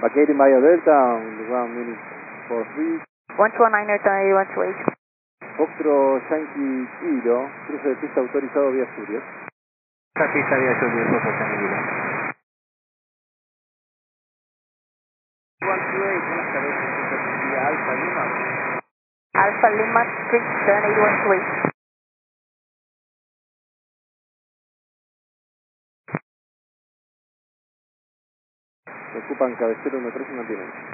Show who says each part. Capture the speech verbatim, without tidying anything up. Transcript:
Speaker 1: Vacating via Delta on the ground minute four three.
Speaker 2: one two one nine, Ayrton eight one two eight.
Speaker 1: Foxtrot Yankee Kilo, cruce de pista autorizado vía Sirius.
Speaker 3: Esta pista vía Sirius, Foxtrot Yankee Kilo.
Speaker 1: one two eight, buenas tardes, vía Alfa Lima.
Speaker 2: Alpha Lima three seven eight one two eight.
Speaker 1: Se ocupan cabecero uno tres y mantienen.